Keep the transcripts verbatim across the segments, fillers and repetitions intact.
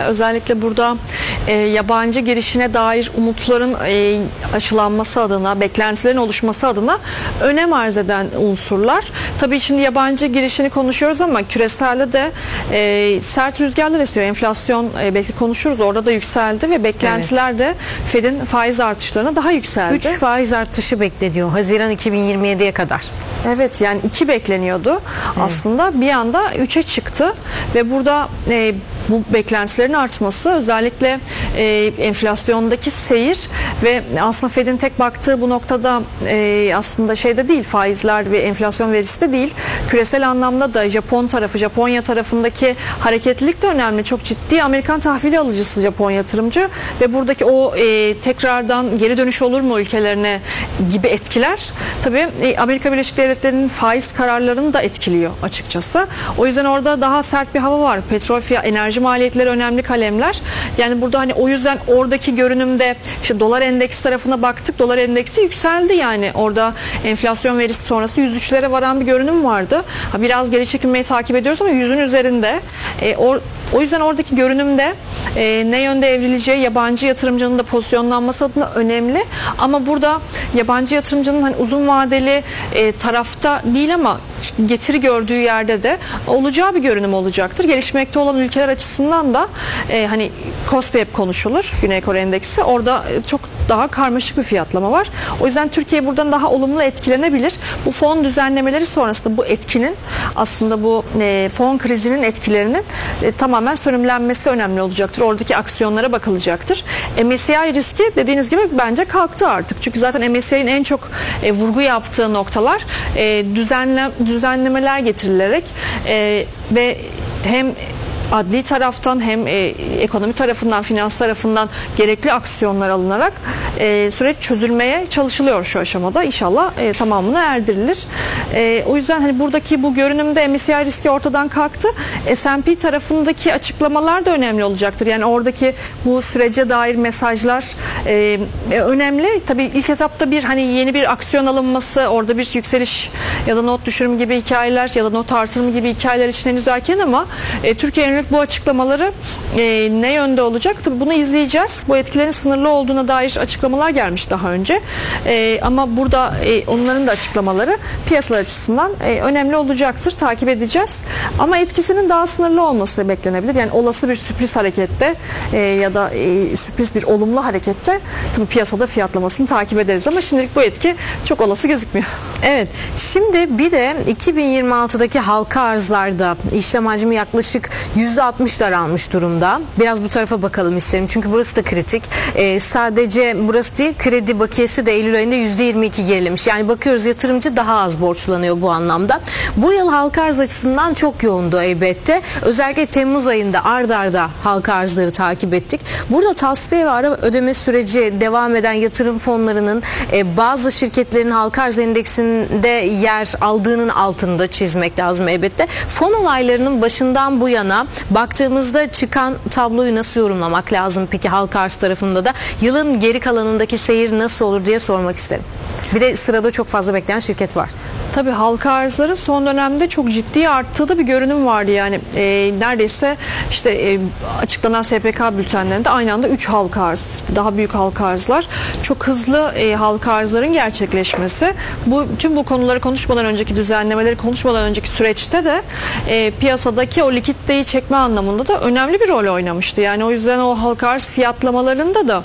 özellikle burada e, yabancı girişine dair umutların e, aşılanması adına, beklentilerin oluşması adına önem arz eden unsurlar. Tabii şimdi yabancı girişini konuşuyoruz ama küreselde de e, sert rüzgarlar esiyor. Enflasyon e, belki konuşuruz, orada da yükseldi ve beklentiler evet. de Fed'in faiz artışlarına daha yükseldi. üç faiz artışı bekleniyor Haziran iki bin yirmi yediye kadar. Evet, yani iki bekleniyordu evet. aslında, bir anda üçe çıktı ve burada e, bu beklentilerin artması özellikle e, enflasyondaki seyir ve aslında Fed'in tek baktığı bu noktada e, aslında şeyde değil, faizler ve enflasyon verisi de değil, küresel anlamda da Japon tarafı, Japonya tarafındaki hareketlilik de önemli. Çok ciddi Amerikan tahvili alıcısı Japon yatırımcı ve buradaki o e, tekrardan geri dönüş olur mu ülkelerine gibi etkiler tabii e, Amerika Birleşik Devletleri'nin faiz kararlarını da etkiliyor açıkçası. O yüzden orada daha sert bir hava var. Petrol fiyatı, enerji maliyetleri önemli kalemler. Yani burada hani o yüzden oradaki görünümde işte dolar endeksi tarafına baktık. Dolar endeksi yükseldi yani. Orada enflasyon verisi sonrası yüz üçlere varan bir görünüm vardı. Biraz geri çekilmeyi takip ediyoruz ama yüzün üzerinde. E, or, o yüzden oradaki görünümde e, ne yönde evrileceği yabancı yatırımcının da pozisyonlanması adına önemli. Ama burada yabancı yatırımcının hani uzun vadeli e, tarafta değil ama getiri gördüğü yerde de olacağı bir görünüm olacaktır. Gelişmekte olan ülkeler açısından da e, hani KOSPI hep konuşulur. Güney Kore Endeksi. Orada çok daha karmaşık bir fiyatlama var. O yüzden Türkiye buradan daha olumlu etkilenebilir. Bu fon düzenlemeleri sonrasında bu etkinin aslında bu e, fon krizinin etkilerinin e, tamamen sönümlenmesi önemli olacaktır. Oradaki aksiyonlara bakılacaktır. M S C I riski dediğiniz gibi bence kalktı artık. Çünkü zaten M S C I'nin en çok e, vurgu yaptığı noktalar e, düzenle, düzenlemeler getirilerek e, ve hem adli taraftan hem e, ekonomi tarafından, finans tarafından gerekli aksiyonlar alınarak e, süreç çözülmeye çalışılıyor şu aşamada. İnşallah e, tamamına erdirilir. E, o yüzden hani buradaki bu görünümde M S C I riski ortadan kalktı. S and P tarafındaki açıklamalar da önemli olacaktır. Yani oradaki bu sürece dair mesajlar e, önemli. Tabii ilk etapta bir hani yeni bir aksiyon alınması, orada bir yükseliş ya da not düşürüm gibi hikayeler ya da not artırımı gibi hikayeler için henüz erken ama e, Türkiye'nin bu açıklamaları e, ne yönde olacak? Tabii bunu izleyeceğiz. Bu etkilerin sınırlı olduğuna dair açıklamalar gelmiş daha önce. E, ama burada e, onların da açıklamaları piyasalar açısından e, önemli olacaktır. Takip edeceğiz. Ama etkisinin daha sınırlı olması beklenebilir. Yani olası bir sürpriz harekette e, ya da e, sürpriz bir olumlu harekette tabii piyasada fiyatlamasını takip ederiz. Ama şimdilik bu etki çok olası gözükmüyor. Evet. Şimdi bir de iki bin yirmi altıdaki halka arzlarda işlem hacmi yaklaşık yüzde altmış daralmış durumda. Biraz bu tarafa bakalım isterim. Çünkü burası da kritik. Ee, sadece burası değil, kredi bakiyesi de Eylül ayında yüzde yirmi iki gerilemiş. Yani bakıyoruz yatırımcı daha az borçlanıyor bu anlamda. Bu yıl halka arz açısından çok yoğundu elbette. Özellikle Temmuz ayında ard arda halka arzları takip ettik. Burada tasfiye ve ara ödeme süreci devam eden yatırım fonlarının e, bazı şirketlerin halka arz endeksinde yer aldığının altında çizmek lazım elbette. Fon olaylarının başından bu yana baktığımızda çıkan tabloyu nasıl yorumlamak lazım peki halka arz tarafında da? Yılın geri kalanındaki seyir nasıl olur diye sormak isterim. Bir de sırada çok fazla bekleyen şirket var. Tabii halka arzların son dönemde çok ciddi arttığı da bir görünüm vardı. Yani e, neredeyse işte e, açıklanan S P K bültenlerinde aynı anda üç halka arz, işte daha büyük halka arzlar, çok hızlı e, halka arzların gerçekleşmesi. Bu tüm bu konuları konuşmadan önceki düzenlemeleri konuşmadan önceki süreçte de e, piyasadaki o likiditeyi çekme anlamında da önemli bir rol oynamıştı. Yani o yüzden o halka arz fiyatlamalarında da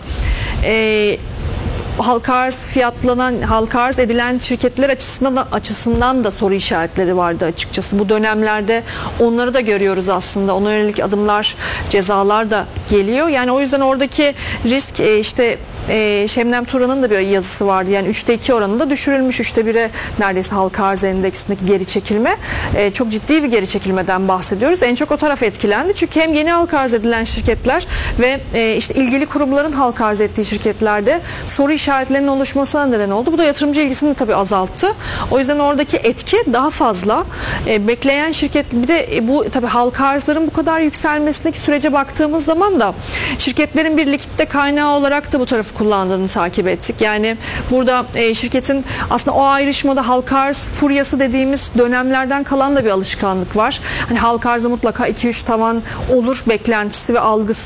e, halka arz fiyatlanan, halka arz edilen şirketler açısından da, açısından da soru işaretleri vardı açıkçası. Bu dönemlerde onları da görüyoruz aslında. Ona yönelik adımlar, cezalar da geliyor. Yani o yüzden oradaki risk işte e, Şebnem Turan'ın da bir yazısı vardı. Yani üçte iki oranında düşürülmüş. üçte bire neredeyse halka arz endeksindeki geri çekilme. E, çok ciddi bir geri çekilmeden bahsediyoruz. En çok o taraf etkilendi. Çünkü hem yeni halka arz edilen şirketler ve e, işte ilgili kurumların halka arz ettiği şirketlerde soru işaretlerinin oluşmasına neden oldu. Bu da yatırımcı ilgisini tabii azalttı. O yüzden oradaki etki daha fazla. E, bekleyen şirket, bir de e, bu tabii halka arzların bu kadar yükselmesindeki sürece baktığımız zaman da şirketlerin bir likitte kaynağı olarak da bu tarafı kullandığını takip ettik. Yani burada e, şirketin aslında o ayrışmada halka arz furyası dediğimiz dönemlerden kalan da bir alışkanlık var. Hani halka arzı mutlaka iki üç tavan olur beklentisi ve algısı